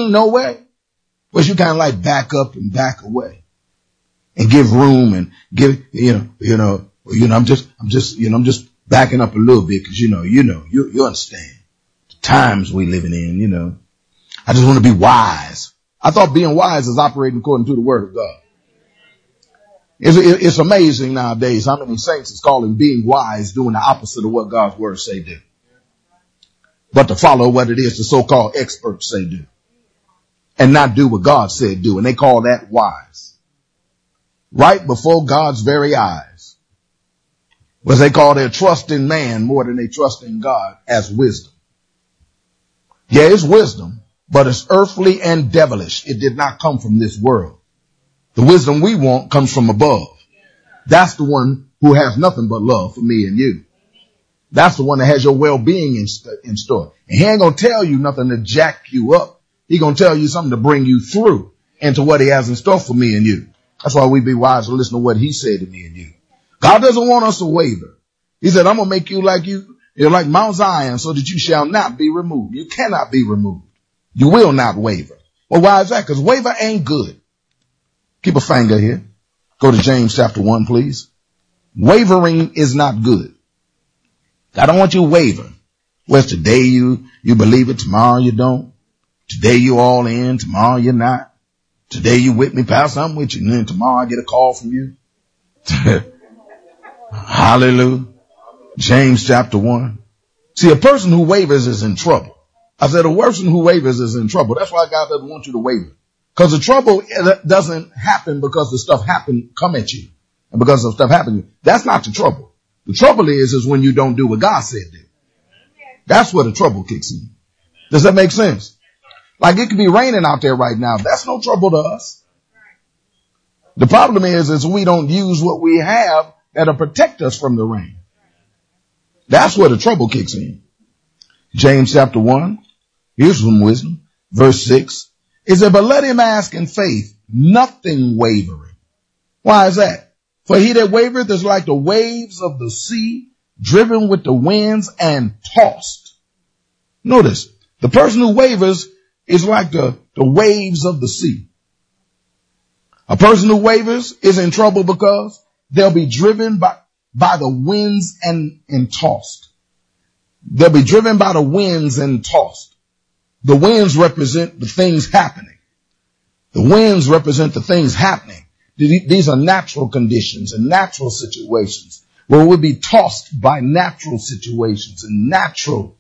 No way. But you kind of like back up and back away and give room and give, I'm just backing up a little bit because, you understand the times we living in, I just want to be wise. I thought being wise is operating according to the word of God. It's amazing nowadays how many saints is calling being wise doing the opposite of what God's word say do. But to follow what it is the so-called experts say do. And not do what God said do. And they call that wise. Right before God's very eyes. Was they call their trust in man more than they trust in God as wisdom. Yeah, it's wisdom, but it's earthly and devilish. It did not come from this world. The wisdom we want comes from above. That's the one who has nothing but love for me and you. That's the one that has your well-being in store. And he ain't going to tell you nothing to jack you up. He going to tell you something to bring you through into what he has in store for me and you. That's why we be wise to listen to what he said to me and you. God doesn't want us to waver. He said, I'm going to make you like Mount Zion so that you shall not be removed. You cannot be removed. You will not waver. Well, why is that? Because waver ain't good. Keep a finger here. Go to James chapter 1, please. Wavering is not good. I don't want you to waver. Well, today you believe it, tomorrow you don't. Today you all in, tomorrow you're not. Today you with me, Pastor, I'm with you. And then tomorrow I get a call from you. Hallelujah. James chapter 1. See, a person who wavers is in trouble. I said a person who wavers is in trouble. That's why God doesn't want you to waver. Because the trouble doesn't happen because the stuff come at you. And because the stuff happen to you. That's not the trouble. The trouble is when you don't do what God said do. That's where the trouble kicks in. Does that make sense? Like it could be raining out there right now. That's no trouble to us. The problem is we don't use what we have that'll protect us from the rain. That's where the trouble kicks in. James chapter 1. Here's some wisdom. Verse 6. It said, but let him ask in faith, nothing wavering. Why is that? For he that wavereth is like the waves of the sea, driven with the winds and tossed. Notice, the person who wavers is like the waves of the sea. A person who wavers is in trouble because they'll be driven by the winds and tossed. They'll be driven by the winds and tossed. The winds represent the things happening. The winds represent the things happening. These are natural conditions and natural situations where we'll be tossed by natural situations and natural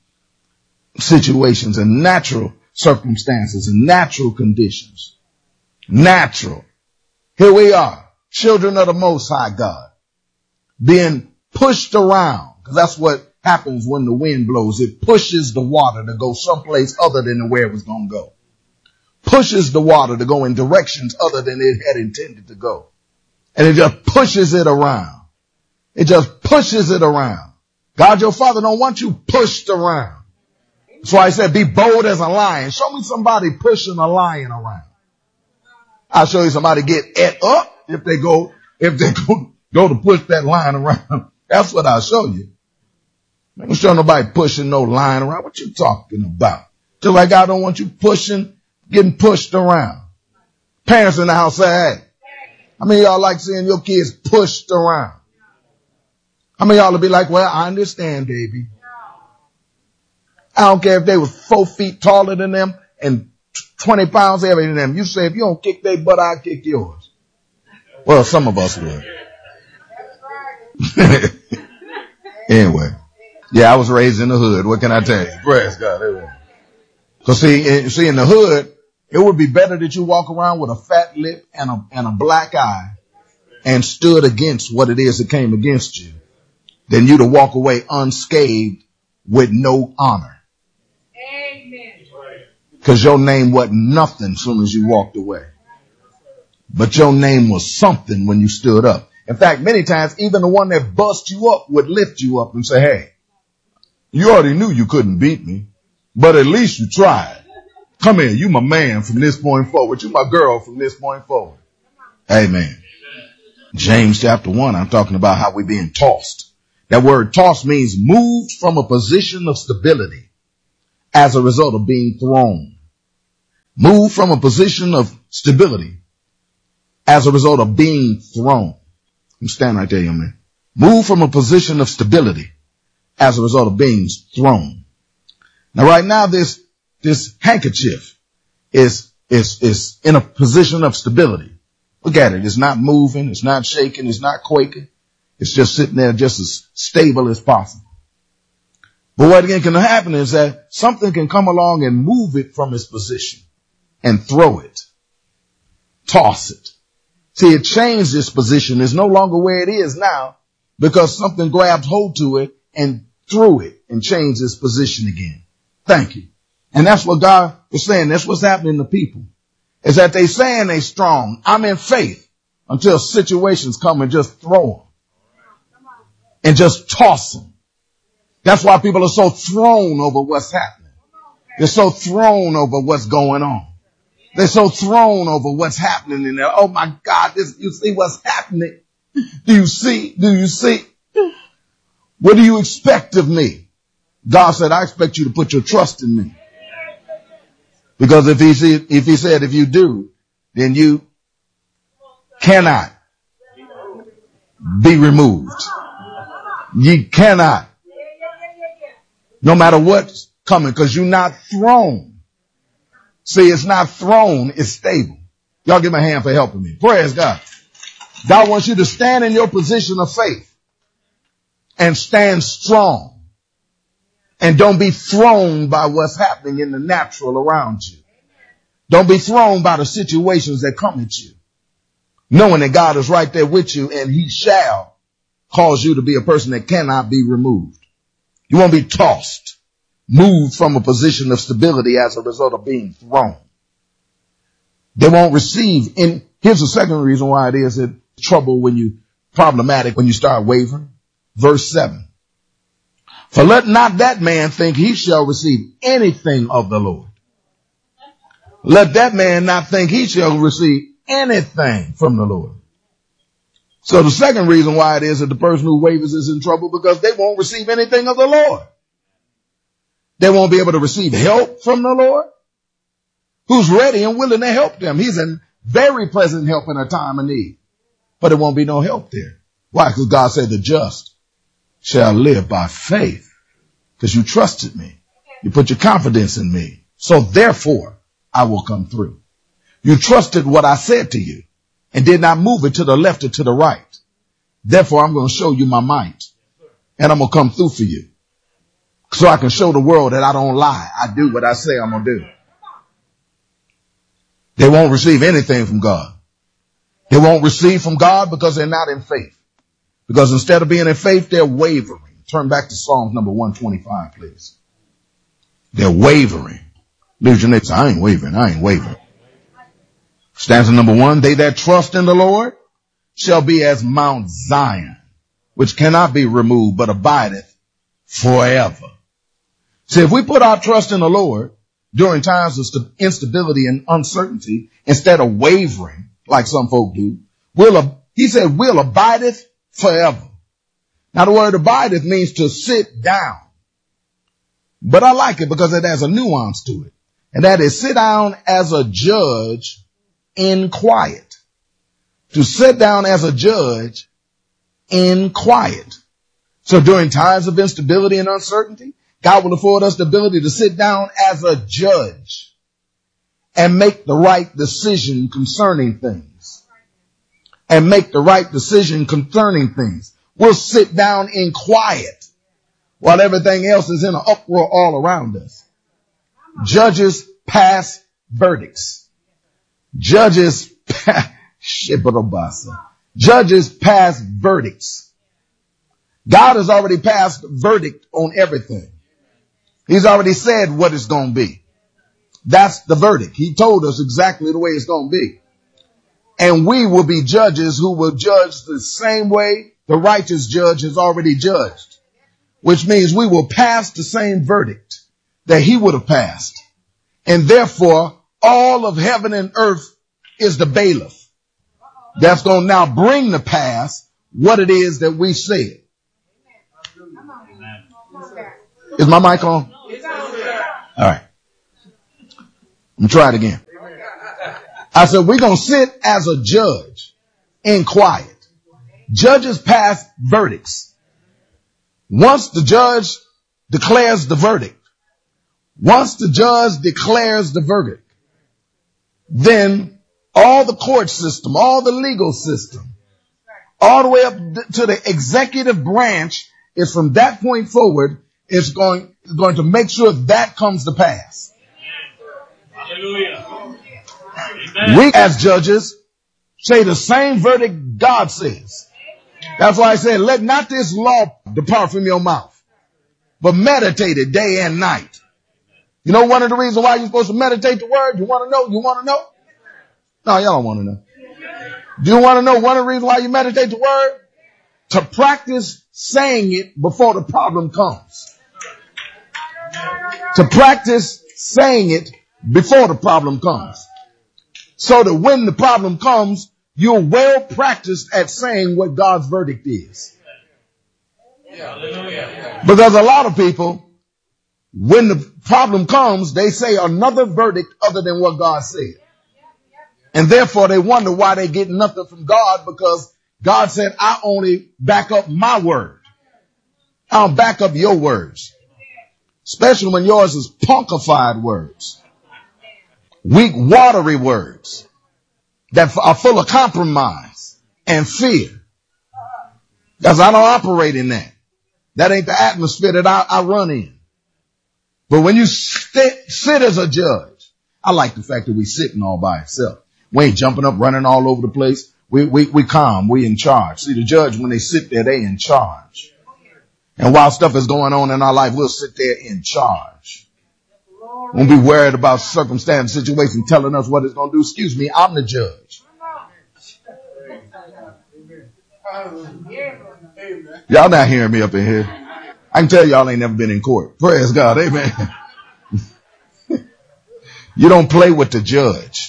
circumstances and natural conditions. Natural. Here we are, children of the Most High God, being pushed around, because that's what happens when the wind blows. It pushes the water to go someplace other than where it was going to go. Pushes the water to go in directions other than it had intended to go. And it just pushes it around. It just pushes it around. God, your Father don't want you pushed around. That's why I said, be bold as a lion. Show me somebody pushing a lion around. I'll show you somebody get it up if they go to push that lion around. That's what I'll show you. I don't show nobody pushing no lion around. What you talking about? Just like I don't want you getting pushed around. Parents in the house say, hey, how many of y'all like seeing your kids pushed around? How many of y'all will be like, well, I understand, baby. I don't care if they were 4 feet taller than them and 20 pounds heavier than them. You say, if you don't kick their butt, I'll kick yours. Well, some of us would. Anyway. Yeah, I was raised in the hood. What can I tell you? Praise God. Because see, in the hood, it would be better that you walk around with a fat lip and a black eye and stood against what it is that came against you than you to walk away unscathed with no honor. Because your name wasn't nothing as soon as you walked away. But your name was something when you stood up. In fact, many times, even the one that bust you up would lift you up and say, hey, you already knew you couldn't beat me, but at least you tried. Come here, you my man from this point forward. You my girl from this point forward. Amen. James chapter 1, I'm talking about how we're being tossed. That word tossed means moved from a position of stability as a result of being thrown. Move from a position of stability as a result of being thrown. I'm standing right there, young man. Move from a position of stability as a result of being thrown. Now, right now, this handkerchief is in a position of stability. Look at it. It's not moving. It's not shaking. It's not quaking. It's just sitting there just as stable as possible. But what again can happen is that something can come along and move it from its position and throw it, toss it. See, it changed its position. It's no longer where it is now because something grabbed hold to it and threw it and changed its position again. Thank you. And that's what God is saying. That's what's happening to people, is that they saying they strong. I'm in faith until situations come and just throw them and just toss them. That's why people are so thrown over what's happening. They're so thrown over what's going on. They're so thrown over what's happening in there. Oh my God, you see what's happening? Do you see? What do you expect of me? God said, I expect you to put your trust in me. Because if he said, if you do, then you cannot be removed. You cannot. No matter what's coming, because you're not thrown. See, it's not thrown, it's stable. Y'all give me a hand for helping me. Praise God. God wants you to stand in your position of faith and stand strong. And don't be thrown by what's happening in the natural around you. Don't be thrown by the situations that come at you. Knowing that God is right there with you and he shall cause you to be a person that cannot be removed. You won't be tossed, moved from a position of stability as a result of being thrown. They won't receive. And here's the second reason why it is problematic when you start wavering. Verse 7. For let not that man think he shall receive anything of the Lord. Let that man not think he shall receive anything from the Lord. So the second reason why it is that the person who wavers is in trouble, because they won't receive anything of the Lord. They won't be able to receive help from the Lord, who's ready and willing to help them. He's a very present help in a time of need, but it won't be no help there. Why? Because God said the just shall live by faith, because you trusted me. You put your confidence in me. So therefore, I will come through. You trusted what I said to you and did not move it to the left or to the right. Therefore, I'm going to show you my might, and I'm going to come through for you so I can show the world that I don't lie. I do what I say I'm going to do. They won't receive anything from God. They won't receive from God because they're not in faith. Because instead of being in faith, they're wavering. Turn back to Psalms number 125, please. They're wavering. Leave your neighbor, I ain't wavering. Stanza number 1, they that trust in the Lord shall be as Mount Zion, which cannot be removed, but abideth forever. See, if we put our trust in the Lord during times of instability and uncertainty, instead of wavering like some folk do, he said, we'll abideth forever. Now the word abideth means to sit down. But I like it because it has a nuance to it. And that is sit down as a judge in quiet. To sit down as a judge in quiet. So during times of instability and uncertainty, God will afford us the ability to sit down as a judge and make the right decision concerning things. And make the right decision concerning things. We'll sit down in quiet while everything else is in an uproar all around us. Judges pass verdicts. Judges pass verdicts. God has already passed verdict on everything. He's already said what it's going to be. That's the verdict. He told us exactly the way it's going to be. And we will be judges who will judge the same way the righteous judge has already judged, which means we will pass the same verdict that he would have passed. And therefore, all of heaven and earth is the bailiff that's going to now bring to pass what it is that we said. Is my mic on? All right. Let me try it again. I said, we're going to sit as a judge in quiet. Judges pass verdicts. Once the judge declares the verdict, then all the court system, all the legal system, all the way up to the executive branch is from that point forward is going to make sure that comes to pass. Hallelujah. We as judges say the same verdict God says. That's why I said, let not this law depart from your mouth, but meditate it day and night. You know one of the reasons why you're supposed to meditate the word? You want to know? No, y'all don't want to know. Do you want to know one of the reasons why you meditate the word? To practice saying it before the problem comes. To practice saying it before the problem comes. So that when the problem comes, you're well practiced at saying what God's verdict is. Because a lot of people, when the problem comes, they say another verdict other than what God said. And therefore they wonder why they get nothing from God, because God said, I only back up my word. I don't back up your words. Especially when yours is punkified words. Weak, watery words that are full of compromise and fear. Because I don't operate in that. That ain't the atmosphere that I run in. But when you sit as a judge, I like the fact that we sitting all by ourselves. We ain't jumping up, running all over the place. We calm. We in charge. See, the judge, when they sit there, they in charge. And while stuff is going on in our life, we'll sit there in charge. Won't be worried about circumstance, situation telling us what it's going to do. Excuse me, I'm the judge. Y'all not hearing me up in here. I can tell y'all ain't never been in court. Praise God. Amen. You don't play with the judge.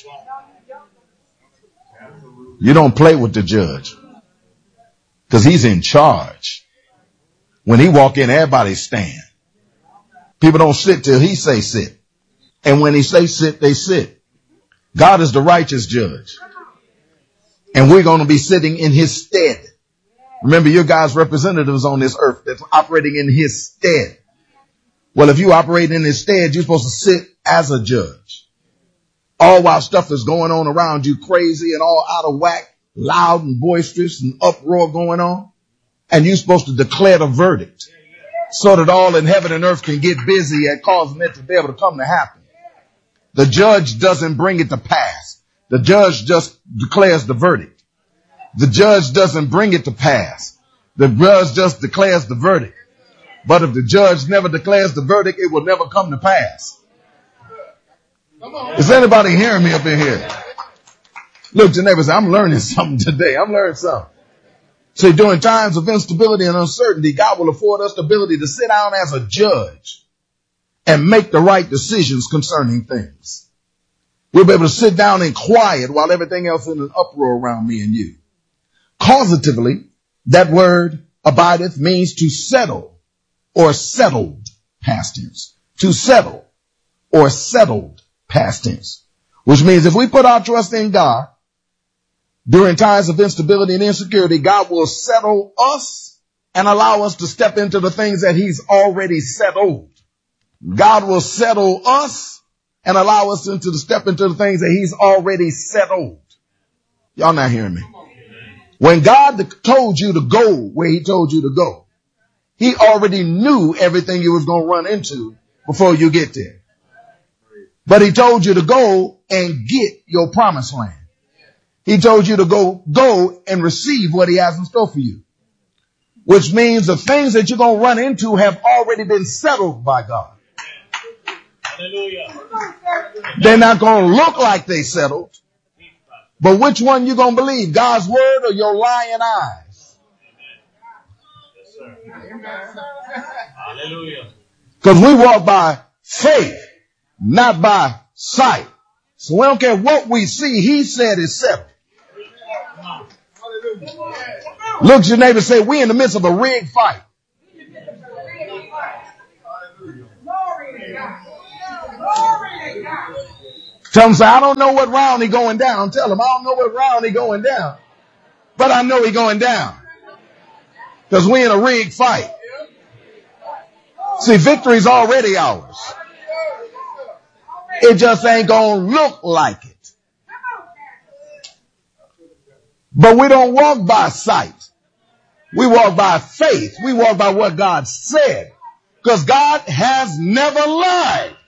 You don't play with the judge. Because he's in charge. When he walk in, everybody stand. People don't sit till he say sit. And when he say sit, they sit. God is the righteous judge. And we're going to be sitting in his stead. Remember, your guys' representatives on this earth that's operating in his stead. Well, if you operate in his stead, you're supposed to sit as a judge. All while stuff is going on around you, crazy and all out of whack, loud and boisterous and uproar going on. And you're supposed to declare the verdict so that all in heaven and earth can get busy at causing it to be able to come to happen. The judge doesn't bring it to pass. The judge just declares the verdict. The judge doesn't bring it to pass. The judge just declares the verdict. But if the judge never declares the verdict, it will never come to pass. Is anybody hearing me up in here? Look to your neighbor and say, I'm learning something today. I'm learning something. See, during times of instability and uncertainty, God will afford us the ability to sit down as a judge and make the right decisions concerning things. We'll be able to sit down in quiet while everything else is in an uproar around me and you. Causatively, that word abideth means to settle or settled, past tense. To settle or settled, past tense. Which means if we put our trust in God during times of instability and insecurity, God will settle us and allow us to step into the things that he's already settled. God will settle us and allow us to step into the things that he's already settled. Y'all not hearing me? When God told you to go where he told you to go, he already knew everything you was going to run into before you get there. But he told you to go and get your promised land. He told you to go and receive what he has in store for you. Which means the things that you're going to run into have already been settled by God. Hallelujah. They're not going to look like they settled. But which one you going to believe? God's word or your lying eyes? Hallelujah. Because we walk by faith, not by sight. So we don't care what we see. He said it's settled. Look at your neighbor and say, we in the midst of a rigged fight. Tell him, say, I don't know what round he going down. Tell him, I don't know what round he going down, but I know he going down because we in a rigged fight. See, victory's already ours. It just ain't going to look like it. But we don't walk by sight. We walk by faith. We walk by what God said. Because God has never lied.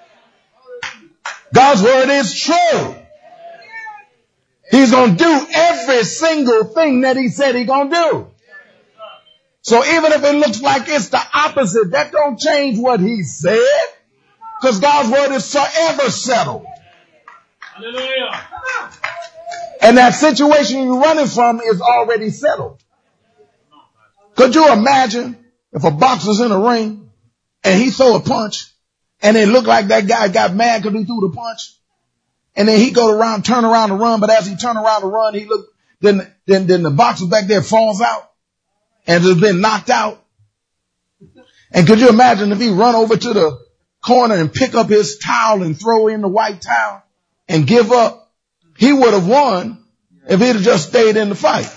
God's word is true. He's going to do every single thing that he said he's going to do. So even if it looks like it's the opposite, that don't change what he said. Because God's word is forever settled. Hallelujah. And that situation you're running from is already settled. Could you imagine if a boxer's in a ring and he throw a punch and it looked like that guy got mad because he threw the punch, and then he turn around to run, but as he turn around to run, then the boxer back there falls out and has been knocked out. And could you imagine if he run over to the corner and pick up his towel and throw in the white towel and give up? He would have won if he'd have just stayed in the fight.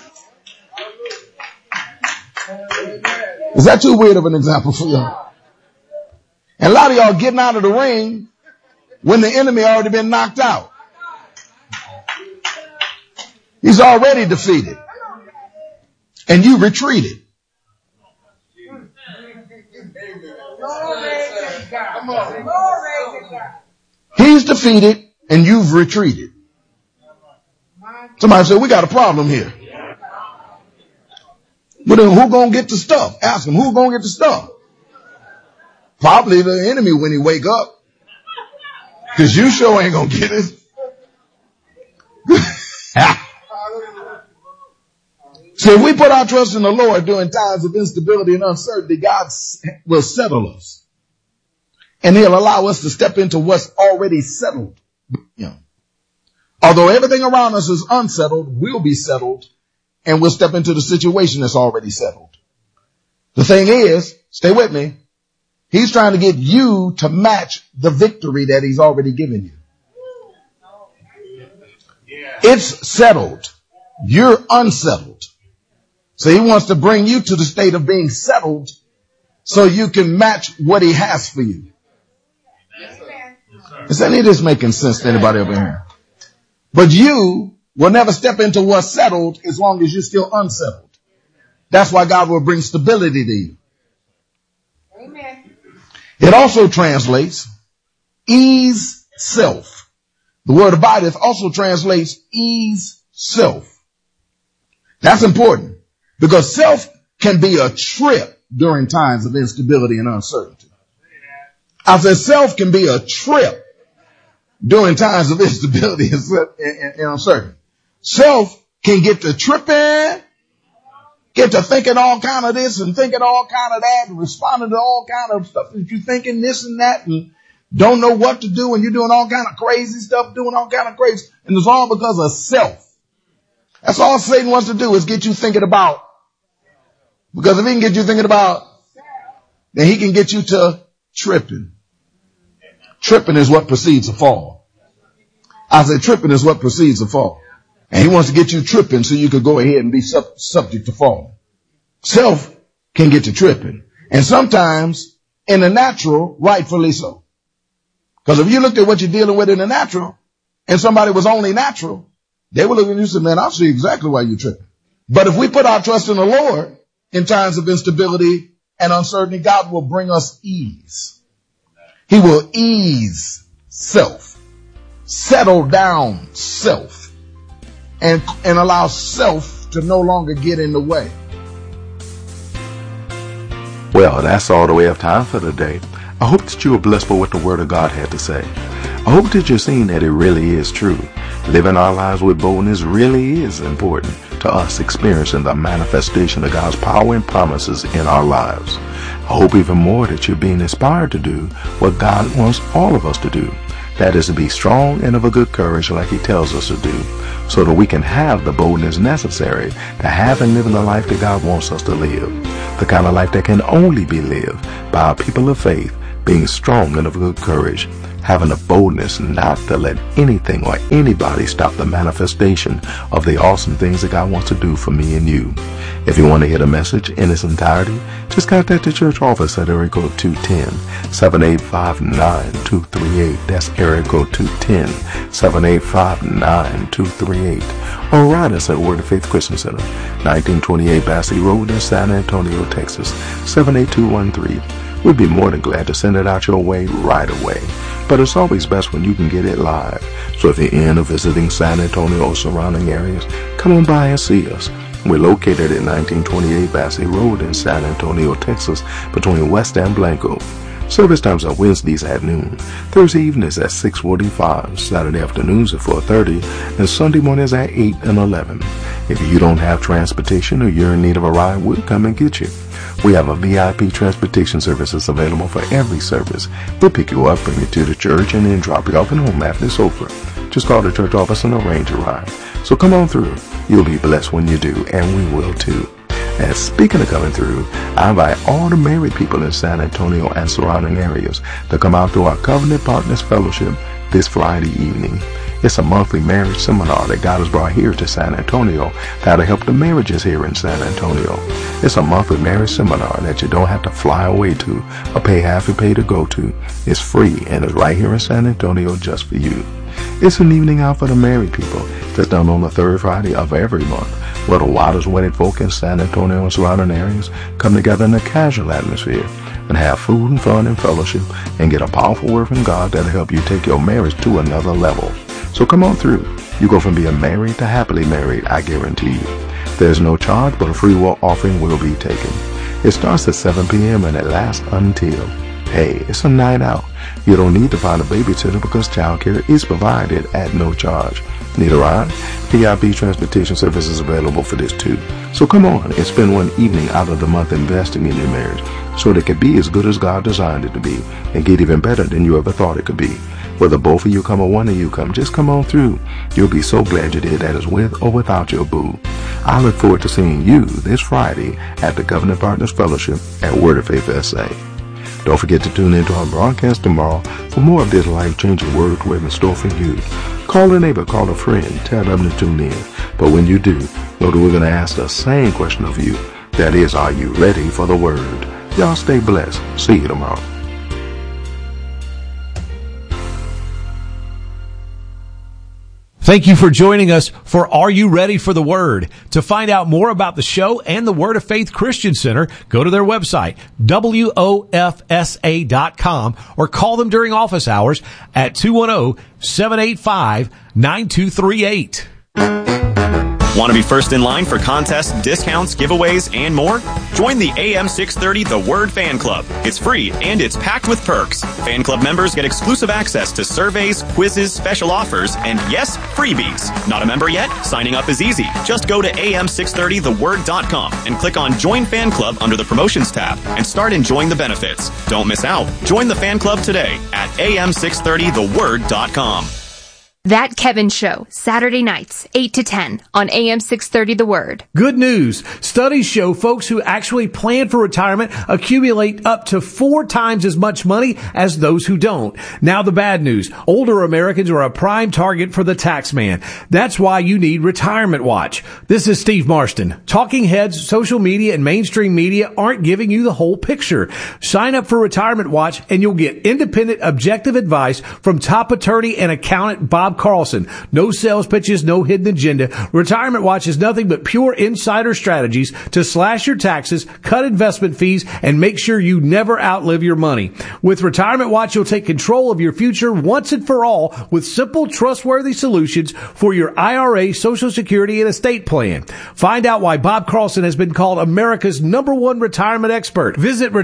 Is that too weird of an example for y'all? And a lot of y'all getting out of the ring when the enemy already been knocked out. He's already defeated. And you retreated. He's defeated and you've retreated. Somebody said, we got a problem here. But then who gonna get the stuff? Ask him, who gonna get the stuff? Probably the enemy when he wake up. Cause you sure ain't gonna get it. So if we put our trust in the Lord during times of instability and uncertainty, God will settle us. And he'll allow us to step into what's already settled. Although everything around us is unsettled, we'll be settled and we'll step into the situation that's already settled. The thing is, stay with me, he's trying to get you to match the victory that he's already given you. It's settled. You're unsettled. So he wants to bring you to the state of being settled so you can match what he has for you. Is any of this making sense to anybody over here? But you will never step into what's settled as long as you're still unsettled. That's why God will bring stability to you. Amen. It also translates ease self. The word abideth also translates ease self. That's important because self can be a trip during times of instability and uncertainty. I said self can be a trip during times of instability and uncertainty. Self can get to tripping, get to thinking all kind of this and thinking all kind of that and responding to all kind of stuff that you're thinking this and that and don't know what to do and you're doing all kind of crazy stuff, doing all kind of crazy. And it's all because of self. That's all Satan wants to do is get you thinking about. Because if he can get you thinking about, then he can get you to tripping. Tripping is what precedes a fall. I said tripping is what precedes a fall. And he wants to get you tripping so you could go ahead and be subject to fall. Self can get you tripping. And sometimes in the natural, rightfully so. Because if you looked at what you're dealing with in the natural and somebody was only natural, they will look at you and say, man, I'll see exactly why you're tripping. But if we put our trust in the Lord in times of instability and uncertainty, God will bring us ease. He will ease self, settle down self, and allow self to no longer get in the way. Well, that's all the way of time for today. I hope that you were blessed by what the Word of God had to say. I hope that you're seeing that it really is true. Living our lives with boldness really is important to us experiencing the manifestation of God's power and promises in our lives. I hope even more that you're being inspired to do what God wants all of us to do. That is to be strong and of a good courage like he tells us to do, so that we can have the boldness necessary to have and live in the life that God wants us to live. The kind of life that can only be lived by a people of faith, being strong and of good courage, having the boldness not to let anything or anybody stop the manifestation of the awesome things that God wants to do for me and you. If you want to hear the message in its entirety, just contact the church office at area code 210-785-9238. That's area code 210-785-9238. Or write us at Word of Faith Christian Center, 1928 Bassey Road in San Antonio, Texas, 78213. We'd be more than glad to send it out your way right away. But it's always best when you can get it live. So if you're in or visiting San Antonio or surrounding areas, come on by and see us. We're located at 1928 Bassey Road in San Antonio, Texas, between West and Blanco. Service times are Wednesdays at noon, Thursday evenings at 6:45, Saturday afternoons at 4:30, and Sunday mornings at 8 and 11. If you don't have transportation or you're in need of a ride, we'll come and get you. We have a VIP transportation services available for every service. We'll pick you up, bring you to the church, and then drop you off at home after it's over. Just call the church office and arrange a ride. So come on through. You'll be blessed when you do, and we will too. And speaking of coming through, I invite all the married people in San Antonio and surrounding areas to come out to our Covenant Partners Fellowship this Friday evening. It's a monthly marriage seminar that God has brought here to San Antonio that'll help the marriages here in San Antonio. It's a monthly marriage seminar that you don't have to fly away to or pay half and pay to go to. It's free and it's right here in San Antonio just for you. It's an evening out for the married people that's done on the third Friday of every month, where the wildest wedded folk in San Antonio and surrounding areas come together in a casual atmosphere and have food and fun and fellowship and get a powerful word from God that'll help you take your marriage to another level. So come on through. You go from being married to happily married, I guarantee you. There's no charge, but a free will offering will be taken. It starts at 7 p.m. and it lasts until. Hey, it's a night out. You don't need to find a babysitter because childcare is provided at no charge. Need a ride? VIP transportation service is available for this too. So come on and spend one evening out of the month investing in your marriage so that it can be as good as God designed it to be and get even better than you ever thought it could be. Whether both of you come or one of you come, just come on through. You'll be so glad you did, that is with or without your boo. I look forward to seeing you this Friday at the Covenant Partners Fellowship at Word of Faith SA. Don't forget to tune into our broadcast tomorrow for more of this life-changing word we have in store for you. Call a neighbor, call a friend, tell them to tune in. But when you do, know that we're going to ask the same question of you. That is, are you ready for the word? Y'all stay blessed. See you tomorrow. Thank you for joining us for Are You Ready for the Word? To find out more about the show and the Word of Faith Christian Center, go to their website, WOFSA.com, or call them during office hours at 210-785-9238. Want to be first in line for contests, discounts, giveaways, and more? Join the AM 630 The Word Fan Club. It's free and it's packed with perks. Fan club members get exclusive access to surveys, quizzes, special offers, and yes, freebies. Not a member yet? Signing up is easy. Just go to am630theword.com and click on Join Fan Club under the Promotions tab and start enjoying the benefits. Don't miss out. Join the fan club today at am630theword.com. That Kevin Show, Saturday nights, 8 to 10 on AM 630 The Word. Good news. Studies show folks who actually plan for retirement accumulate up to 4 times as much money as those who don't. Now the bad news. Older Americans are a prime target for the tax man. That's why you need Retirement Watch. This is Steve Marston. Talking heads, social media, and mainstream media aren't giving you the whole picture. Sign up for Retirement Watch and you'll get independent, objective advice from top attorney and accountant Bob Carlson. No sales pitches, no hidden agenda. Retirement Watch is nothing but pure insider strategies to slash your taxes, cut investment fees, and make sure you never outlive your money. With Retirement Watch, you'll take control of your future once and for all with simple, trustworthy solutions for your IRA, Social Security, and estate plan. Find out why Bob Carlson has been called America's #1 retirement expert. Visit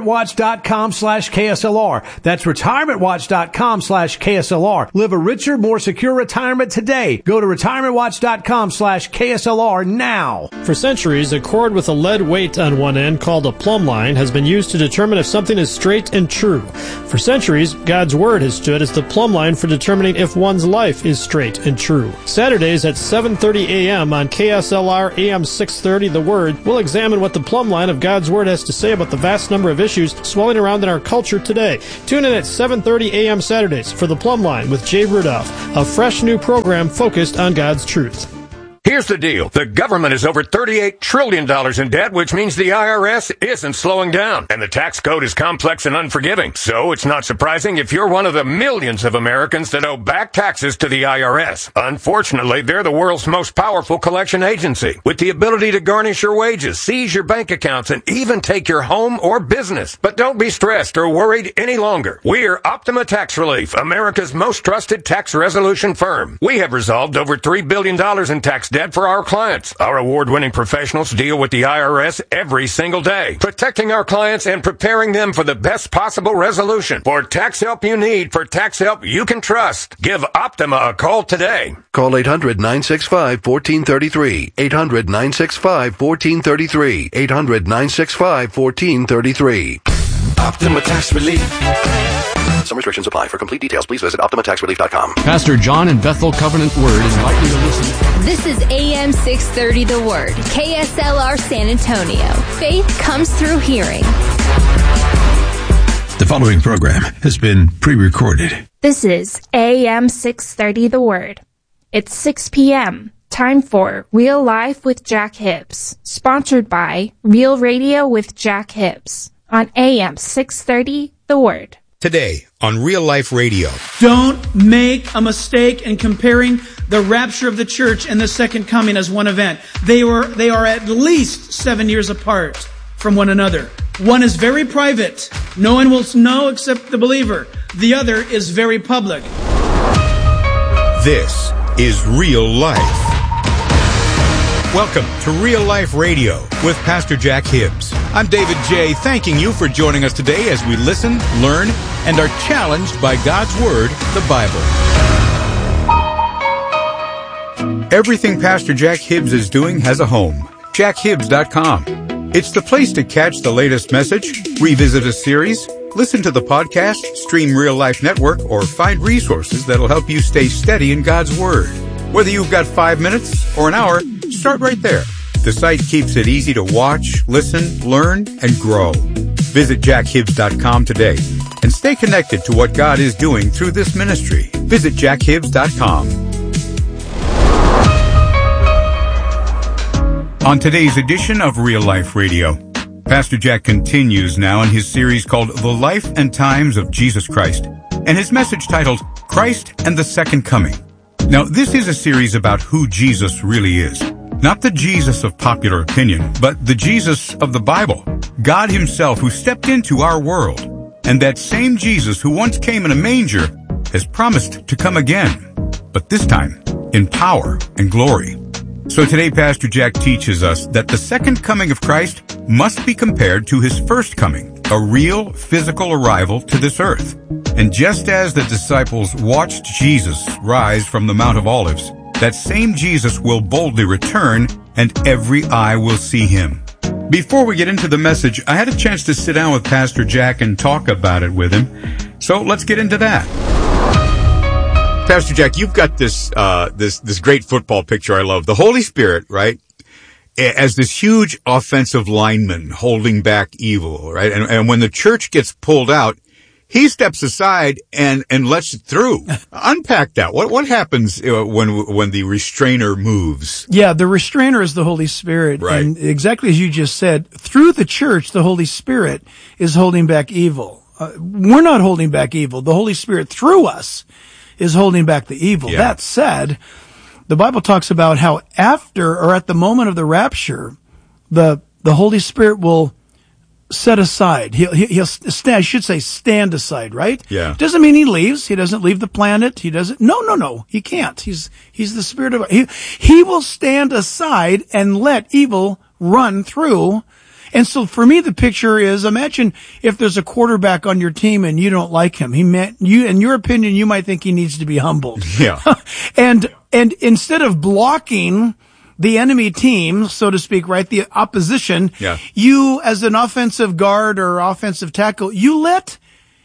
retirementwatch.com/KSLR. That's retirementwatch.com/KSLR. Live a richer, more more secure retirement today. Go to retirementwatch.com/KSLR now. For centuries, a cord with a lead weight on one end called a plumb line has been used to determine if something is straight and true. For centuries, God's Word has stood as the plumb line for determining if one's life is straight and true. Saturdays at 7:30 a.m. on KSLR AM 630 The Word, we'll examine what the plumb line of God's Word has to say about the vast number of issues swelling around in our culture today. Tune in at 7:30 a.m. Saturdays for the Plumb Line with Jay Rudolph, a fresh new program focused on God's truth. Here's the deal. The government is over $38 trillion in debt, which means the IRS isn't slowing down. And the tax code is complex and unforgiving. So it's not surprising if you're one of the millions of Americans that owe back taxes to the IRS. Unfortunately, they're the world's most powerful collection agency, with the ability to garnish your wages, seize your bank accounts, and even take your home or business. But don't be stressed or worried any longer. We're Optima Tax Relief, America's most trusted tax resolution firm. We have resolved over $3 billion in tax debt for our clients. Our award-winning professionals deal with the IRS every single day, protecting our clients and preparing them for the best possible resolution. For tax help you need, for tax help you can trust, give Optima a call today. Call 800-965-1433. 800-965-1433. 800-965-1433. Optima Tax Relief. Some restrictions apply. For complete details, please visit OptimaTaxRelief.com. Pastor John and Bethel Covenant Word invite you to listen. This is AM 630 The Word, KSLR San Antonio. Faith comes through hearing. The following program has been pre-recorded. This is AM 630 The Word. It's 6 p.m. Time for Real Life with Jack Hibbs. Sponsored by Real Radio with Jack Hibbs on AM 630 The Word. Today on Real Life Radio. Don't make a mistake in comparing the rapture of the church and the second coming as one event. They are at least 7 years apart from one another. One is very private. No one will know except the believer. The other is very public. This is Real Life. Welcome to Real Life Radio with Pastor Jack Hibbs. I'm David J., thanking you for joining us today as we listen, learn, and are challenged by God's Word, the Bible. Everything Pastor Jack Hibbs is doing has a home. JackHibbs.com. It's the place to catch the latest message, revisit a series, listen to the podcast, stream Real Life Network, or find resources that'll help you stay steady in God's Word. Whether you've got 5 minutes or an hour, start right there. The site keeps it easy to watch, listen, learn, and grow. Visit JackHibbs.com today and stay connected to what God is doing through this ministry. Visit JackHibbs.com. On today's edition of Real Life Radio, Pastor Jack continues now in his series called The Life and Times of Jesus Christ, and his message titled Christ and the Second Coming. Now, this is a series about who Jesus really is. Not the Jesus of popular opinion, but the Jesus of the Bible. God himself who stepped into our world. And that same Jesus who once came in a manger has promised to come again, but this time in power and glory. So today Pastor Jack teaches us that the second coming of Christ must be compared to his first coming, a real physical arrival to this earth. And just as the disciples watched Jesus rise from the Mount of Olives, that same Jesus will boldly return, and every eye will see him. Before we get into the message, I had a chance to sit down with Pastor Jack and talk about it with him. So let's get into that. Pastor Jack, you've got this great football picture I love. The Holy Spirit, right, as this huge offensive lineman holding back evil, right? And when the church gets pulled out, he steps aside and lets it through. Unpack that. What happens when the restrainer moves? Yeah, the restrainer is the Holy Spirit. Right. And exactly as you just said, through the church, the Holy Spirit is holding back evil. We're not holding back evil. The Holy Spirit through us is holding back the evil. Yeah. That said, the Bible talks about how after or at the moment of the rapture, the Holy Spirit will set aside. He'll stand, I should say stand aside, right? Yeah. Doesn't mean he leaves. He doesn't leave the planet. He doesn't, no. He can't. He's the Spirit of, he will stand aside and let evil run through. And so for me, the picture is, imagine if there's a quarterback on your team and you don't like him. In your opinion, you might think he needs to be humbled. Yeah. And instead of blocking the enemy team, so to speak, right, the opposition, you as an offensive guard or offensive tackle, you let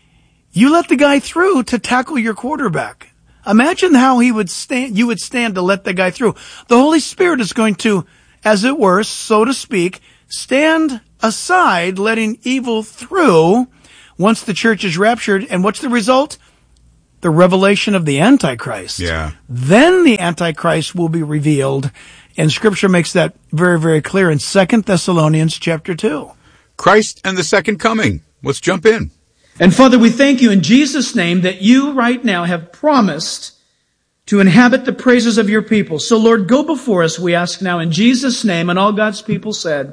the guy through to tackle your quarterback. Imagine how you would stand to let the guy through. The Holy Spirit is going to, as it were, so to speak, stand aside, letting evil through once the church is raptured. And what's the result? The revelation of the Antichrist. Yeah. Then the Antichrist will be revealed. And Scripture makes that very, very clear in 2 Thessalonians chapter 2. Christ and the second coming. Let's jump in. And Father, we thank you in Jesus' name that you right now have promised to inhabit the praises of your people. So Lord, go before us, we ask now in Jesus' name. And all God's people said,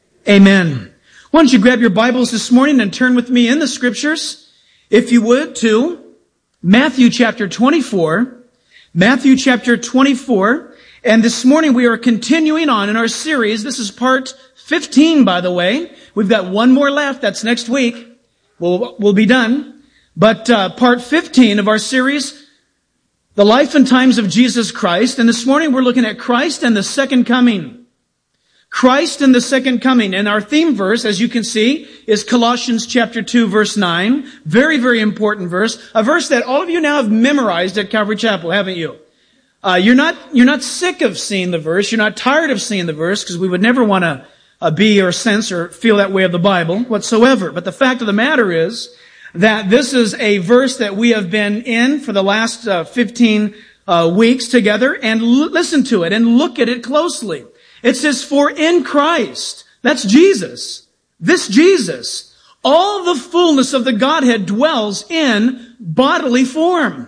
Amen. Why don't you grab your Bibles this morning and turn with me in the Scriptures, if you would, to Matthew chapter 24. Matthew chapter 24. And this morning we are continuing on in our series. This is part 15, by the way. We've got one more left. That's next week. We'll be done. But part 15 of our series, The Life and Times of Jesus Christ. And this morning we're looking at Christ and the second coming. Christ and the second coming. And our theme verse, as you can see, is Colossians chapter 2, verse 9. Very, very important verse. A verse that all of you now have memorized at Calvary Chapel, haven't you? You're not sick of seeing the verse. You're not tired of seeing the verse, because we would never want to be or sense or feel that way of the Bible whatsoever. But the fact of the matter is that this is a verse that we have been in for the last 15 weeks together, and listen to it and look at it closely. It says, for in Christ, that's Jesus, this Jesus, all the fullness of the Godhead dwells in bodily form.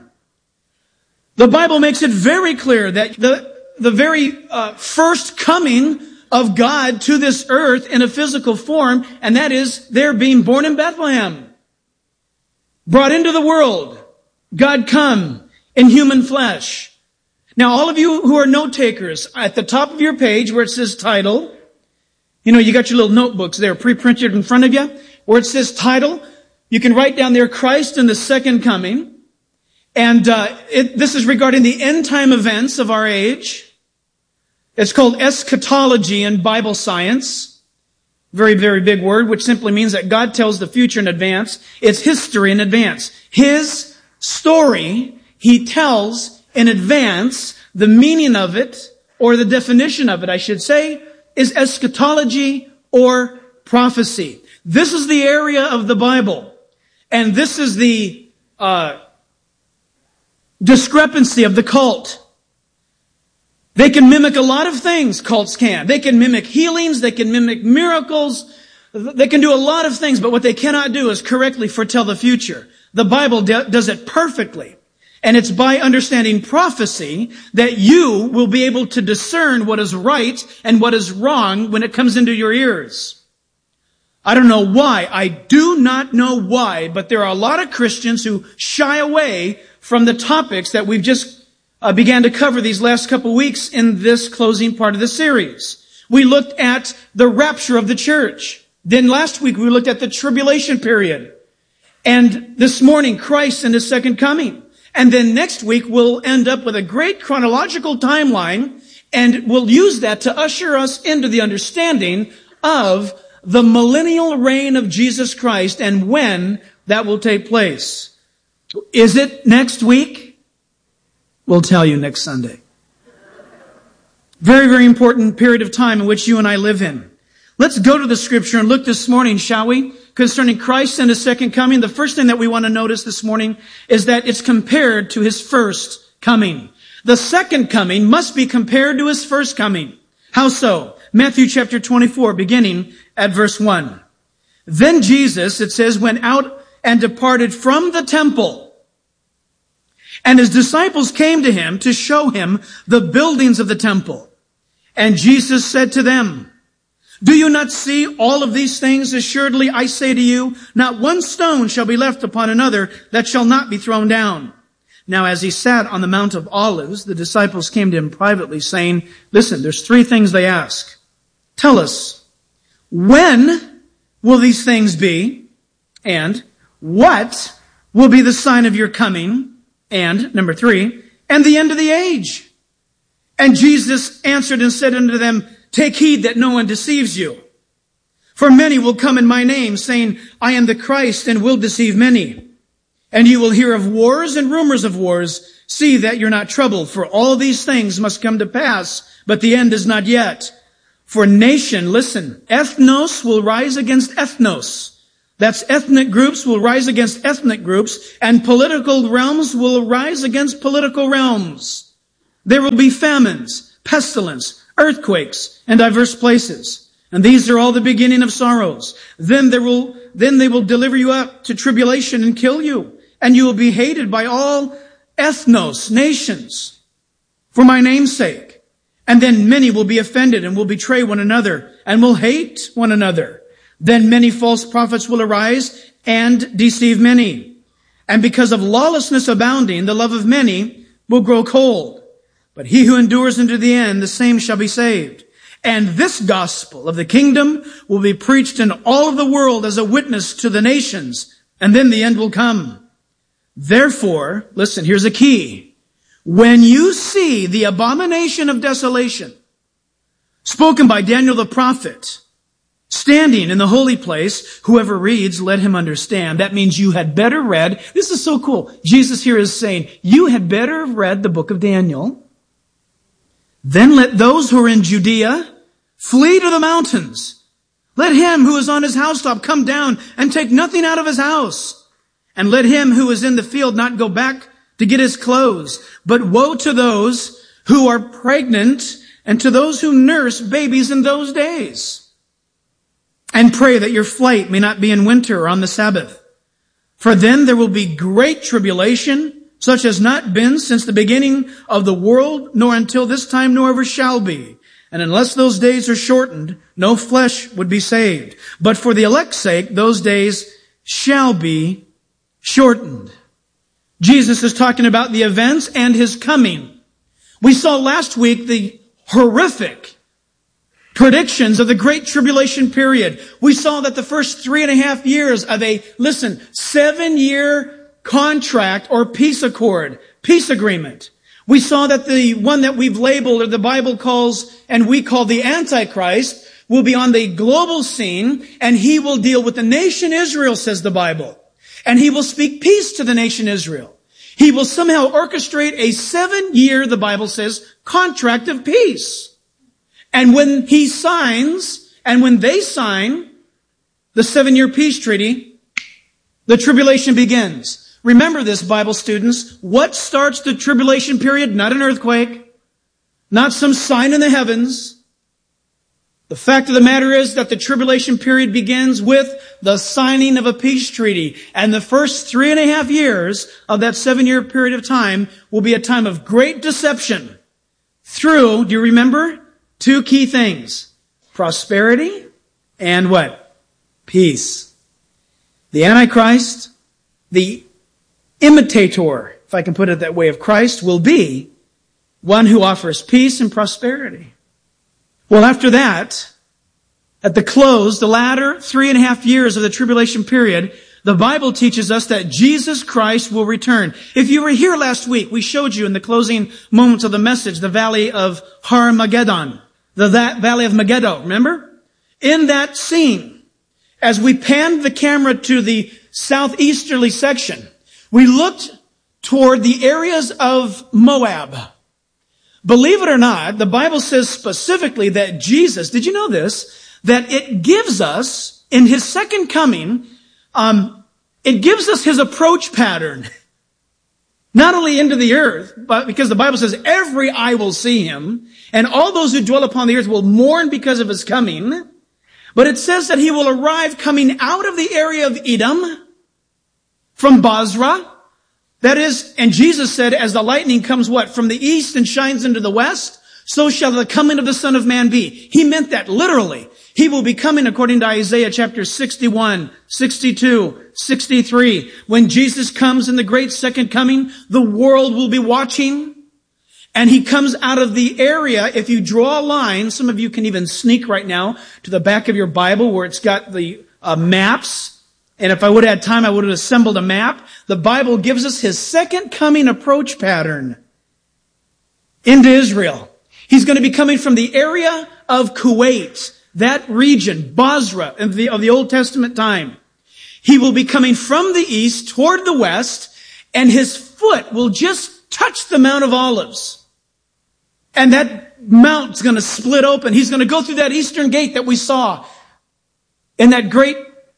The Bible makes it very clear that the very first coming of God to this earth in a physical form, and that is their being born in Bethlehem. Brought into the world. God come in human flesh. Now, all of you who are note takers, at the top of your page where it says title, you got your little notebooks there pre-printed in front of you, where it says title, you can write down there Christ and the second coming. And this is regarding the end time events of our age. It's called eschatology in Bible science. Very, very big word, which simply means that God tells the future in advance. It's history in advance. His story, He tells in advance. The meaning of it, or the definition of it, I should say, is eschatology or prophecy. This is the area of the Bible. And this is the discrepancy of the cult. They can mimic a lot of things, cults can. They can mimic healings, they can mimic miracles, they can do a lot of things, but what they cannot do is correctly foretell the future. The Bible does it perfectly. And it's by understanding prophecy that you will be able to discern what is right and what is wrong when it comes into your ears. I don't know why. I do not know why, but there are a lot of Christians who shy away from the topics that we've just began to cover these last couple weeks in this closing part of the series. We looked at the rapture of the church. Then last week we looked at the tribulation period. And this morning, Christ and His second coming. And then next week we'll end up with a great chronological timeline, and we'll use that to usher us into the understanding of the millennial reign of Jesus Christ and when that will take place. Is it next week? We'll tell you next Sunday. Very, very important period of time in which you and I live in. Let's go to the Scripture and look this morning, shall we? Concerning Christ and His second coming. The first thing that we want to notice this morning is that it's compared to His first coming. The second coming must be compared to His first coming. How so? Matthew chapter 24, beginning at verse 1. Then Jesus, it says, went out and departed from the temple. And His disciples came to Him to show Him the buildings of the temple. And Jesus said to them, do you not see all of these things? Assuredly, I say to you, not one stone shall be left upon another that shall not be thrown down. Now, as He sat on the Mount of Olives, the disciples came to Him privately, saying, listen, there's three things they ask. Tell us, When will these things be? And what will be the sign of your coming? And, number 3, and the end of the age. And Jesus answered and said unto them, take heed that no one deceives you. For many will come in my name, saying, I am the Christ, and will deceive many. And you will hear of wars and rumors of wars. See that you're not troubled, for all these things must come to pass, but the end is not yet. For nation, listen, ethnos will rise against ethnos. That's ethnic groups will rise against ethnic groups, and political realms will rise against political realms. There will be famines, pestilence, earthquakes, and diverse places. And these are all the beginning of sorrows. Then they will deliver you up to tribulation and kill you. And you will be hated by all ethnos, nations, for my name's sake. And then many will be offended and will betray one another and will hate one another. Then many false prophets will arise and deceive many. And because of lawlessness abounding, the love of many will grow cold. But he who endures unto the end, the same shall be saved. And this gospel of the kingdom will be preached in all of the world as a witness to the nations, and then the end will come. Therefore, listen, here's a key. When you see the abomination of desolation, spoken by Daniel the prophet, standing in the holy place, whoever reads, let him understand. That means you had better read. This is so cool. Jesus here is saying, you had better have read the book of Daniel. Then let those who are in Judea flee to the mountains. Let him who is on his housetop come down and take nothing out of his house. And let him who is in the field not go back to get his clothes. But woe to those who are pregnant and to those who nurse babies in those days. And pray that your flight may not be in winter or on the Sabbath. For then there will be great tribulation, such as not been since the beginning of the world, nor until this time, nor ever shall be. And unless those days are shortened, no flesh would be saved. But for the elect's sake, those days shall be shortened. Jesus is talking about the events and his coming. We saw last week the horrific predictions of the Great Tribulation period. We saw that the first 3.5 years of a, 7-year contract or peace accord, peace agreement. We saw that the one that we've labeled, or the Bible calls, and we call the Antichrist, will be on the global scene, and he will deal with the nation Israel, says the Bible. And he will speak peace to the nation Israel. He will somehow orchestrate a 7-year, the Bible says, contract of peace. And when he signs, and when they sign the 7-year peace treaty, the tribulation begins. Remember this, Bible students. What starts the tribulation period? Not an earthquake. Not some sign in the heavens. The fact of the matter is that the tribulation period begins with the signing of a peace treaty. And the first 3.5 years of that 7-year period of time will be a time of great deception through, do you remember? 2 key things. Prosperity and what? Peace. The Antichrist, the imitator, if I can put it that way, of Christ, will be one who offers peace and prosperity. Well, after that, at the close, the latter 3.5 years of the tribulation period, the Bible teaches us that Jesus Christ will return. If you were here last week, we showed you in the closing moments of the message, the valley of Har-Mageddon, that valley of Megiddo, remember? In that scene, as we panned the camera to the southeasterly section, we looked toward the areas of Moab. Believe it or not, the Bible says specifically that Jesus, did you know this? That it gives us, in his second coming, it gives us his approach pattern. Not only into the earth, but because the Bible says every eye will see him, and all those who dwell upon the earth will mourn because of his coming. But it says that he will arrive coming out of the area of Edom, from Basra. That is, and Jesus said, as the lightning comes what? From the east and shines into the west, so shall the coming of the Son of Man be. He meant that literally. He will be coming according to Isaiah chapter 61, 62, 63. When Jesus comes in the great second coming, the world will be watching. And he comes out of the area. If you draw a line, some of you can even sneak right now to the back of your Bible where it's got the maps. And if I would have had time, I would have assembled a map. The Bible gives us his second coming approach pattern into Israel. He's going to be coming from the area of Kuwait, that region, Basra, of the Old Testament time. He will be coming from the east toward the west, and his foot will just touch the Mount of Olives. And that mount's going to split open. He's going to go through that eastern gate that we saw in that great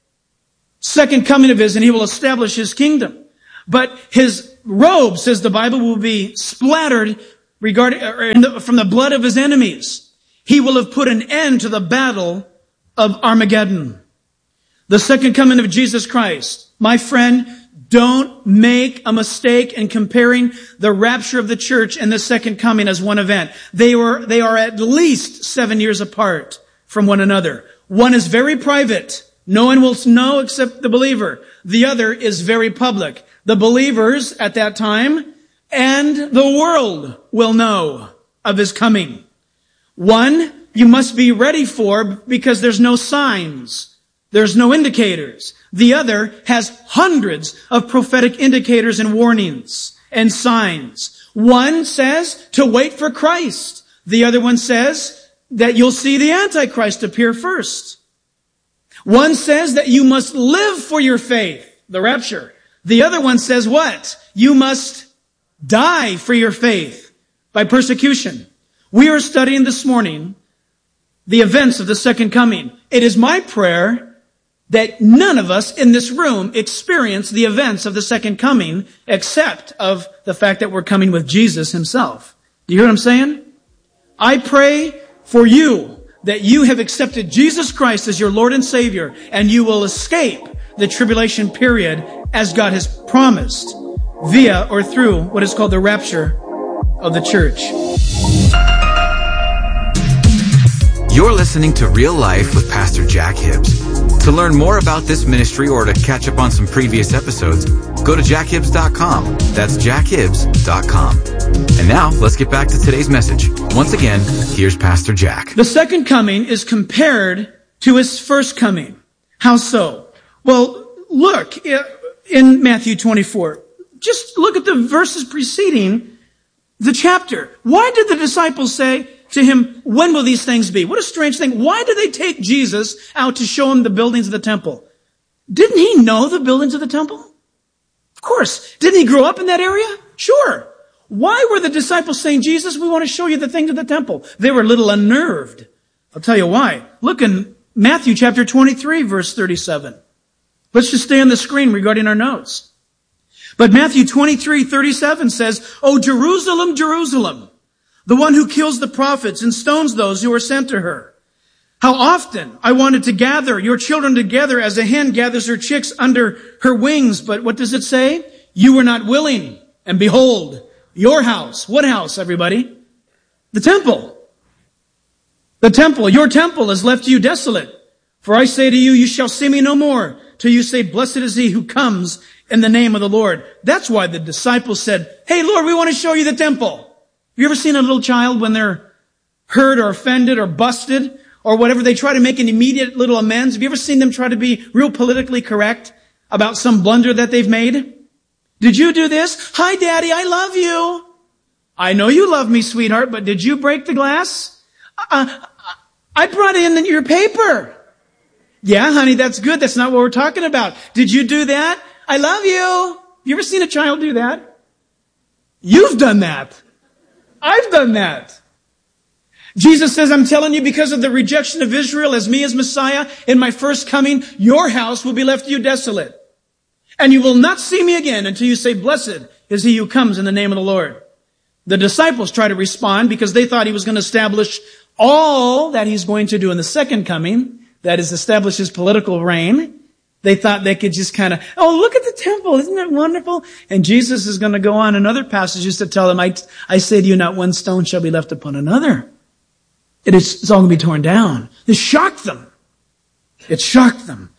second coming of his, and he will establish his kingdom. But his robe, says the Bible, will be splattered from the blood of his enemies. He will have put an end to the battle of Armageddon. The second coming of Jesus Christ. My friend, don't make a mistake in comparing the rapture of the church and the second coming as one event. They are at least 7 years apart from one another. One is very private. No one will know except the believer. The other is very public. The believers at that time and the world will know of his coming. One, you must be ready for because there's no signs. There's no indicators. The other has hundreds of prophetic indicators and warnings and signs. One says to wait for Christ. The other one says that you'll see the Antichrist appear first. One says that you must live for your faith, the rapture. The other one says what? You must die for your faith by persecution. We are studying this morning the events of the second coming. It is my prayer that none of us in this room experience the events of the second coming except of the fact that we're coming with Jesus himself. Do you hear what I'm saying? I pray for you that you have accepted Jesus Christ as your Lord and Savior and you will escape the tribulation period as God has promised via or through what is called the rapture of the church. You're listening to Real Life with Pastor Jack Hibbs. To learn more about this ministry or to catch up on some previous episodes, go to jackhibbs.com. That's jackhibbs.com. And now, let's get back to today's message. Once again, here's Pastor Jack. The second coming is compared to his first coming. How so? Well, look in Matthew 24. Just look at the verses preceding the chapter. Why did the disciples say to him, when will these things be? What a strange thing. Why did they take Jesus out to show him the buildings of the temple? Didn't he know the buildings of the temple? Of course. Didn't he grow up in that area? Sure. Why were the disciples saying, Jesus, we want to show you the things of the temple? They were a little unnerved. I'll tell you why. Look in Matthew chapter 23, verse 37. Let's just stay on the screen regarding our notes. But Matthew 23:37 says, "O Jerusalem, Jerusalem, the one who kills the prophets and stones those who are sent to her. How often I wanted to gather your children together as a hen gathers her chicks under her wings. But what does it say? You were not willing. And behold, your house." What house, everybody? The temple. The temple. Your temple has left you desolate. For I say to you, you shall see me no more till you say, blessed is he who comes in the name of the Lord. That's why the disciples said, hey, Lord, we want to show you the temple. Have you ever seen a little child when they're hurt or offended or busted or whatever? They try to make an immediate little amends. Have you ever seen them try to be real politically correct about some blunder that they've made? Did you do this? Hi, Daddy, I love you. I know you love me, sweetheart, but did you break the glass? I brought in your paper. Yeah, honey, that's good. That's not what we're talking about. Did you do that? I love you. You ever seen a child do that? You've done that. I've done that. Jesus says, I'm telling you, because of the rejection of Israel as me as Messiah, in my first coming, your house will be left to you desolate. And you will not see me again until you say, blessed is he who comes in the name of the Lord. The disciples try to respond because they thought he was going to establish all that he's going to do in the second coming, that is, establish his political reign. They thought they could just kind of, oh, look at the temple. Isn't it wonderful? And Jesus is going to go on in other passages to tell them, I say to you, not one stone shall be left upon another. It's all going to be torn down. It shocked them. It shocked them.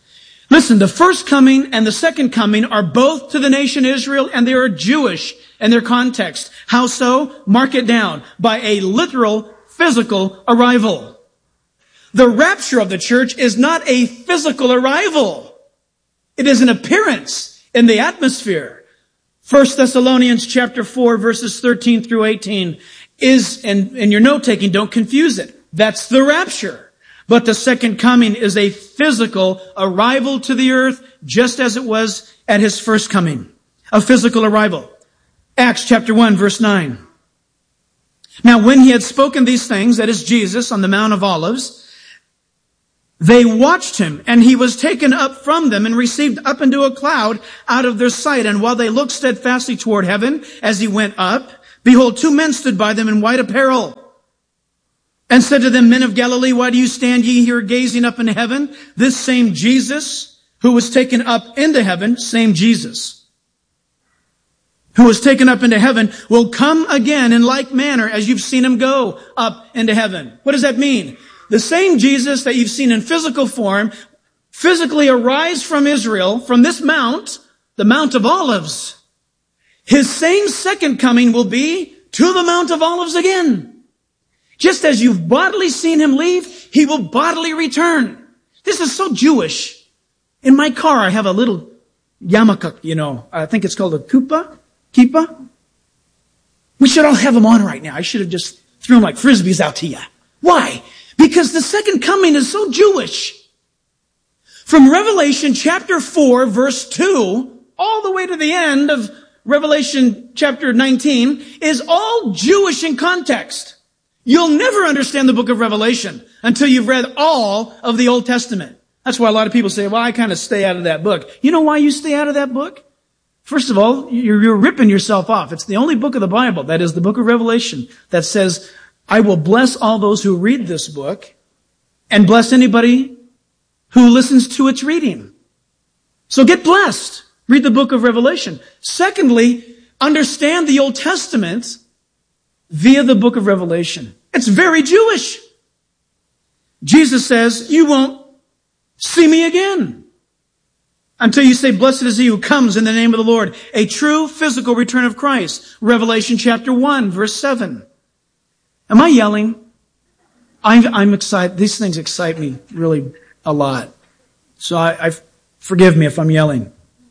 Listen, the first coming and the second coming are both to the nation Israel, and they are Jewish in their context. How so? Mark it down. By a literal, physical arrival. The rapture of the church is not a physical arrival. It is an appearance in the atmosphere. 1 Thessalonians chapter 4, verses 13 through 18 is, and in your note-taking, don't confuse it. That's the rapture. But the second coming is a physical arrival to the earth, just as it was at his first coming. A physical arrival. Acts chapter 1, verse 9. Now when he had spoken these things, that is Jesus, on the Mount of Olives, they watched him, and he was taken up from them and received up into a cloud out of their sight. And while they looked steadfastly toward heaven as he went up, behold, two men stood by them in white apparel, and said to them, Men of Galilee, why do you stand ye here gazing up into heaven? This same Jesus who was taken up into heaven, same Jesus who was taken up into heaven, will come again in like manner as you've seen him go up into heaven. What does that mean? The same Jesus that you've seen in physical form physically arise from Israel, from this mount, the Mount of Olives. His same second coming will be to the Mount of Olives again. Just as you've bodily seen him leave, he will bodily return. This is so Jewish. In my car, I have a little yarmulke, I think it's called a kippah. We should all have them on right now. I should have just thrown like frisbees out to you. Why? Because the second coming is so Jewish. From Revelation chapter 4, verse 2, all the way to the end of Revelation chapter 19, is all Jewish in context. You'll never understand the book of Revelation until you've read all of the Old Testament. That's why a lot of people say, well, I kind of stay out of that book. You know why you stay out of that book? First of all, you're ripping yourself off. It's the only book of the Bible, that is the book of Revelation, that says, I will bless all those who read this book and bless anybody who listens to its reading. So get blessed. Read the book of Revelation. Secondly, understand the Old Testament via the book of Revelation. It's very Jewish. Jesus says, you won't see me again until you say, blessed is he who comes in the name of the Lord. A true physical return of Christ. Revelation chapter 1, verse 7. Am I yelling? I'm excited. These things excite me really a lot. So I forgive me if I'm yelling.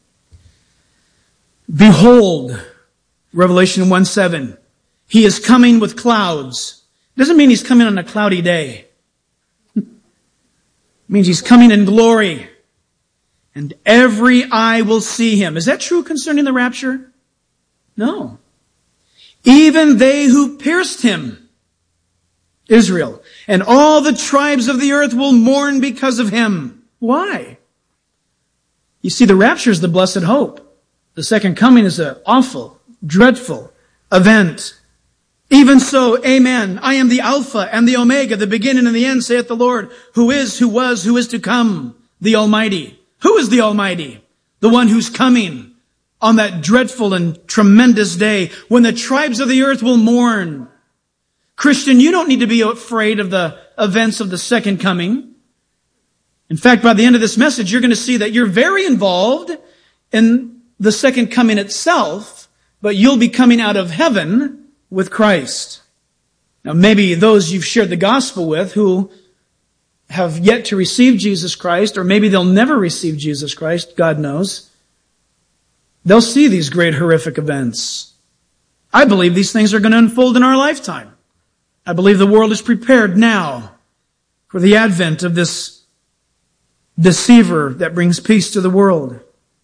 Behold, Revelation 1:7. He is coming with clouds. Doesn't mean he's coming on a cloudy day. It means he's coming in glory. And every eye will see him. Is that true concerning the rapture? No. Even they who pierced him, Israel, and all the tribes of the earth will mourn because of him. Why? You see, the rapture is the blessed hope. The second coming is an awful, dreadful event. Even so, amen. I am the Alpha and the Omega, the beginning and the end, saith the Lord, who is, who was, who is to come, the Almighty. Who is the Almighty? The one who's coming on that dreadful and tremendous day when the tribes of the earth will mourn. Christian, you don't need to be afraid of the events of the second coming. In fact, by the end of this message, you're going to see that you're very involved in the second coming itself, but you'll be coming out of heaven with Christ. Now, maybe those you've shared the gospel with who have yet to receive Jesus Christ, or maybe they'll never receive Jesus Christ, God knows, they'll see these great horrific events. I believe these things are going to unfold in our lifetime. I believe the world is prepared now for the advent of this deceiver that brings peace to the world.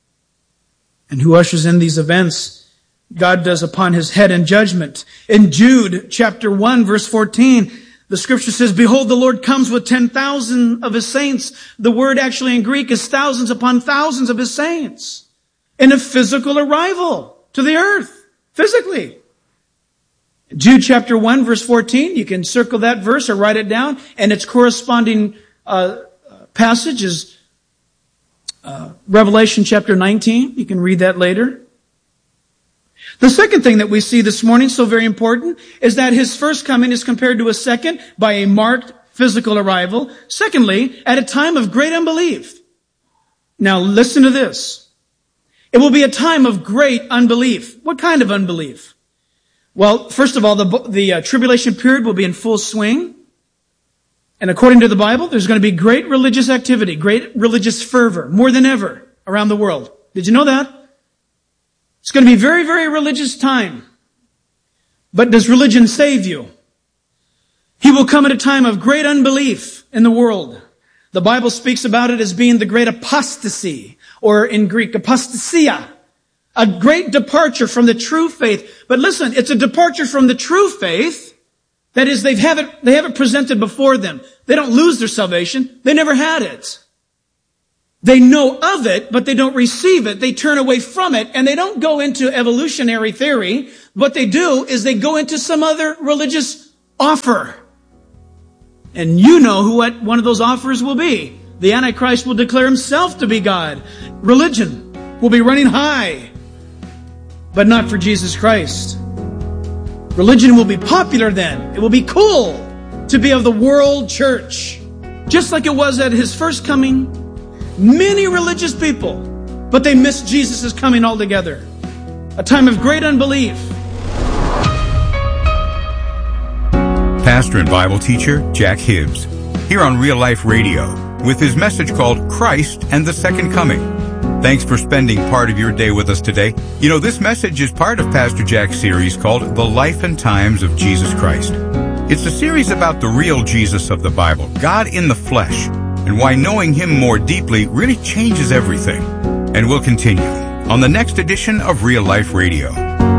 And who ushers in these events, God does upon his head in judgment. In Jude chapter 1 verse 14, the scripture says, behold, the Lord comes with 10,000 of his saints. The word actually in Greek is thousands upon thousands of his saints in a physical arrival to the earth, physically. Jude chapter 1 verse 14, you can circle that verse or write it down, and its corresponding passage is Revelation chapter 19. You can read that later. The second thing that we see this morning, so very important, is that his first coming is compared to a second by a marked physical arrival. Secondly, at a time of great unbelief. Now listen to this. It will be a time of great unbelief. What kind of unbelief? Well, first of all, the tribulation period will be in full swing. And according to the Bible, there's going to be great religious activity, great religious fervor, more than ever around the world. Did you know that? It's going to be very, very religious time. But does religion save you? He will come at a time of great unbelief in the world. The Bible speaks about it as being the great apostasy, or in Greek, apostasia. A great departure from the true faith. But listen, it's a departure from the true faith. That is, they have it presented before them. They don't lose their salvation. They never had it. They know of it, but they don't receive it. They turn away from it, and they don't go into evolutionary theory. What they do is they go into some other religious offer. And you know what one of those offers will be. The Antichrist will declare himself to be God. Religion will be running high, but not for Jesus Christ. Religion will be popular then. It will be cool to be of the world church. Just like it was at his first coming. Many religious people, but they missed Jesus' coming altogether. A time of great unbelief. Pastor and Bible teacher Jack Hibbs, here on Real Life Radio, with his message called Christ and the Second Coming. Thanks for spending part of your day with us today. You know, this message is part of Pastor Jack's series called The Life and Times of Jesus Christ. It's a series about the real Jesus of the Bible, God in the flesh, and why knowing Him more deeply really changes everything. And we'll continue on the next edition of Real Life Radio.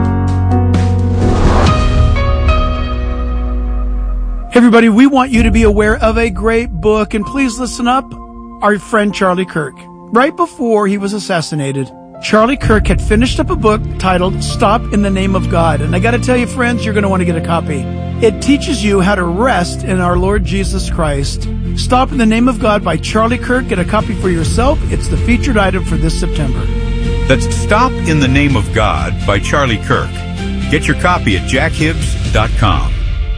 Hey everybody, we want you to be aware of a great book, and please listen up. Our friend Charlie Kirk. Right before he was assassinated, Charlie Kirk had finished up a book titled Stop in the Name of God. And I got to tell you, friends, you're going to want to get a copy. It teaches you how to rest in our Lord Jesus Christ. Stop in the Name of God by Charlie Kirk. Get a copy for yourself. It's the featured item for this September. That's Stop in the Name of God by Charlie Kirk. Get your copy at jackhibbs.com.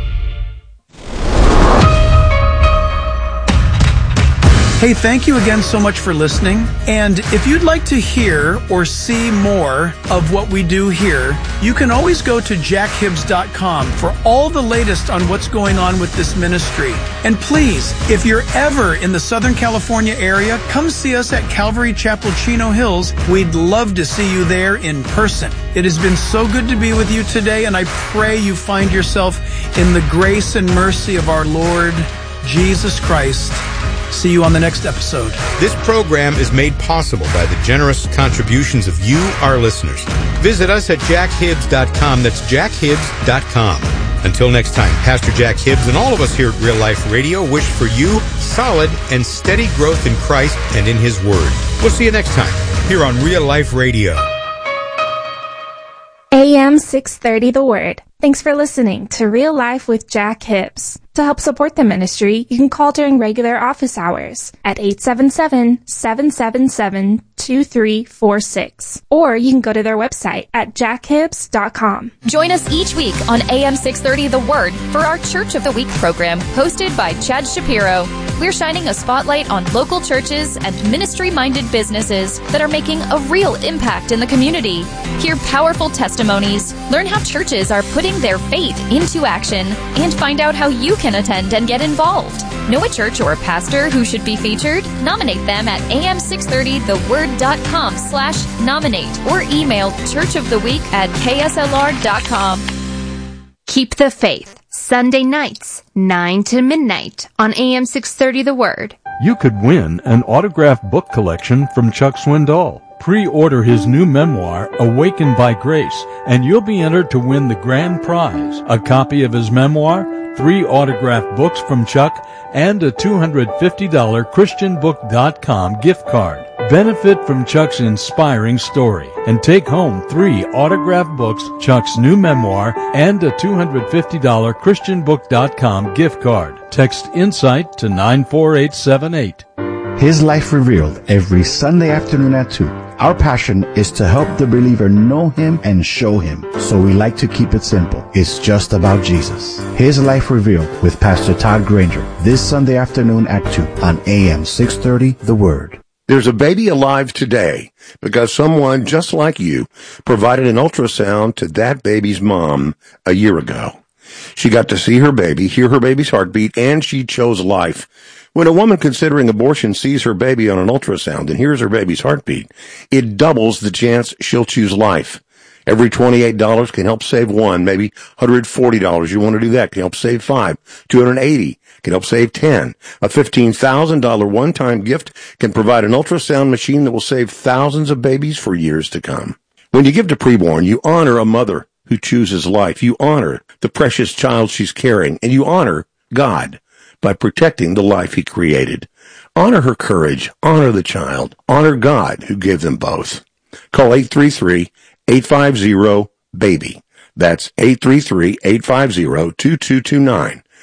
Hey, thank you again so much for listening. And if you'd like to hear or see more of what we do here, you can always go to jackhibbs.com for all the latest on what's going on with this ministry. And please, if you're ever in the Southern California area, come see us at Calvary Chapel, Chino Hills. We'd love to see you there in person. It has been so good to be with you today, and I pray you find yourself in the grace and mercy of our Lord Jesus Christ. See you on the next episode. This program is made possible by the generous contributions of you, our listeners. Visit us at jackhibbs.com. That's jackhibbs.com. Until next time, Pastor Jack Hibbs and all of us here at Real Life Radio wish for you solid and steady growth in Christ and in His Word. We'll see you next time here on Real Life Radio. AM 630 The Word. Thanks for listening to Real Life with Jack Hibbs. To help support the ministry, you can call during regular office hours at 877-777-2346. Or you can go to their website at jackhibbs.com. Join us each week on AM 630 The Word for our Church of the Week program, hosted by Chad Shapiro. We're shining a spotlight on local churches and ministry-minded businesses that are making a real impact in the community. Hear powerful testimonies, learn how churches are putting their faith into action, and find out how you can attend and get involved. Know a church or a pastor who should be featured? Nominate them at am630theword.com/nominate or email churchoftheweek@kslr.com. Keep the Faith, Sunday nights, 9 to midnight on AM 630 The Word. You could win an autographed book collection from Chuck Swindoll. Pre-order his new memoir, Awakened by Grace, and you'll be entered to win the grand prize, a copy of his memoir, 3 autographed books from Chuck, and a $250 ChristianBook.com gift card. Benefit from Chuck's inspiring story and take home 3 autographed books, Chuck's new memoir, and a $250 ChristianBook.com gift card. Text INSIGHT to 94878. His Life Revealed every Sunday afternoon at 2. Our passion is to help the believer know Him and show Him. So we like to keep it simple. It's just about Jesus. His Life Revealed with Pastor Todd Granger this Sunday afternoon at 2 on AM 630 The Word. There's a baby alive today because someone just like you provided an ultrasound to that baby's mom a year ago. She got to see her baby, hear her baby's heartbeat, and she chose life. When a woman considering abortion sees her baby on an ultrasound and hears her baby's heartbeat, it doubles the chance she'll choose life. Every $28 can help save one, maybe $140. You want to do that, can help save $5. $280 can help save $10. A $15,000 one-time gift can provide an ultrasound machine that will save thousands of babies for years to come. When you give to Preborn, you honor a mother who chooses life. You honor the precious child she's carrying, and you honor God by protecting the life he created. Honor her courage, honor the child, honor God who gave them both. Call 833-850-BABY. That's 833-850-2229.